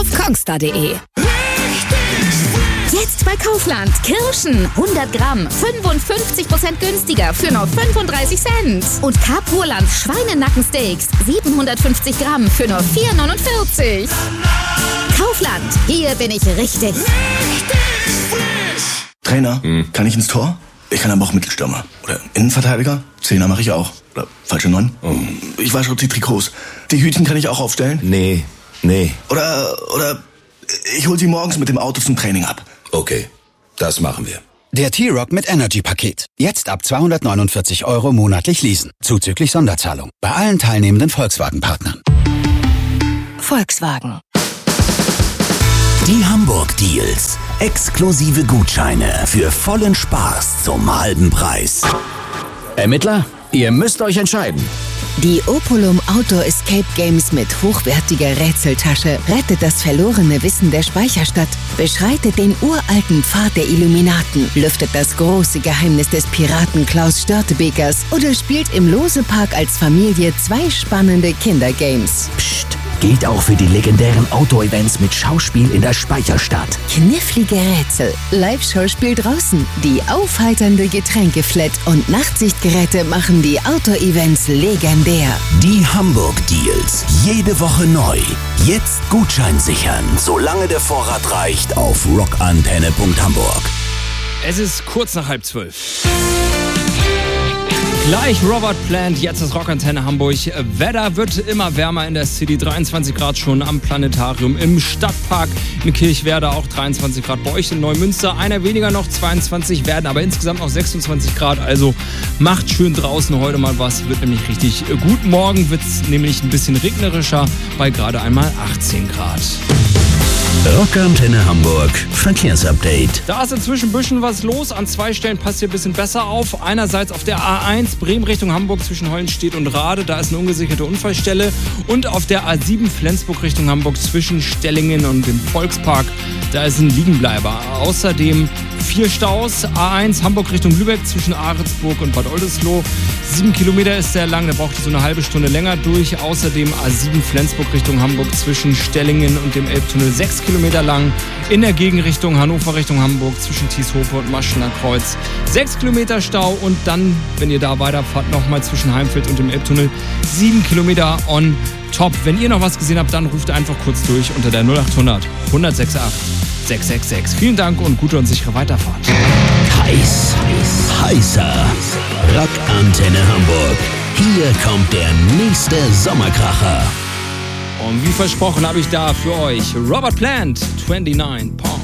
kongstar.de. Jetzt bei Kaufland. Kirschen 100 Gramm 55% günstiger für nur 35 Cent. Und Carpurland Schweinenackensteaks 750 Gramm für nur 4,49. Kaufland, hier bin ich richtig. Trainer, kann ich ins Tor? Ich kann aber auch Mittelstürmer. Oder Innenverteidiger? Zehner mache ich auch. Oder falsche 9. Ich wasche auch die Trikots. Die Hütchen kann ich auch aufstellen? Nee. Oder ich hol sie morgens mit dem Auto zum Training ab. Okay, das machen wir. Der T-Rock mit Energy-Paket. Jetzt ab 249 € monatlich leasen. Zuzüglich Sonderzahlung. Bei allen teilnehmenden Volkswagen-Partnern. Volkswagen. Die Hamburg-Deals. Exklusive Gutscheine für vollen Spaß zum halben Preis. Ermittler, ihr müsst euch entscheiden. Die Opolum Outdoor Escape Games mit hochwertiger Rätseltasche rettet das verlorene Wissen der Speicherstadt, beschreitet den uralten Pfad der Illuminaten, lüftet das große Geheimnis des Piraten Klaus Störtebekers oder spielt im Lose-Park als Familie 2 spannende Kindergames. Psst, gilt auch für die legendären Outdoor-Events mit Schauspiel in der Speicherstadt. Knifflige Rätsel, Live-Schauspiel draußen, die aufheiternde Getränkeflat und Nachtsichtgeräte machen die Outdoor-Events legendär. Die Hamburg-Deals. Jede Woche neu. Jetzt Gutschein sichern, solange der Vorrat reicht, auf rockantenne.hamburg. Es ist kurz nach 11:30. Gleich Robert Plant, jetzt ist Rockantenne Hamburg. Wetter wird immer wärmer in der City, 23 Grad schon am Planetarium, im Stadtpark in Kirchwerder auch 23 Grad, bei euch in Neumünster einer weniger noch, 22 werden aber insgesamt noch 26 Grad, also macht schön draußen heute mal was, wird nämlich richtig gut. Morgen wird es nämlich ein bisschen regnerischer, bei gerade einmal 18 Grad. Rockantenne Hamburg Verkehrsupdate. Da ist inzwischen ein bisschen was los. An 2 Stellen passt hier ein bisschen besser auf. Einerseits auf der A1 Bremen Richtung Hamburg zwischen Hollenstedt und Rade. Da ist eine ungesicherte Unfallstelle. Und auf der A7 Flensburg Richtung Hamburg zwischen Stellingen und dem Volkspark. Da ist ein Liegenbleiber. Außerdem 4 Staus. A1 Hamburg Richtung Lübeck zwischen Ahrensburg und Bad Oldesloe. 7 Kilometer ist sehr lang. Da braucht ihr so eine halbe Stunde länger durch. Außerdem A7 Flensburg Richtung Hamburg zwischen Stellingen und dem Elbtunnel 6 Kilometer lang. In der Gegenrichtung Hannover Richtung Hamburg zwischen Thieshofe und Maschener Kreuz 6 Kilometer Stau. Und dann, wenn ihr da weiterfahrt, nochmal zwischen Heimfeld und dem Elbtunnel 7 Kilometer on top. Wenn ihr noch was gesehen habt, dann ruft einfach kurz durch unter der 0800 168 666. Vielen Dank und gute und sichere Weiterfahrt. Heißer Rockantenne Hamburg. Hier kommt der nächste Sommerkracher. Und wie versprochen habe ich da für euch Robert Plant, 29 Pounds.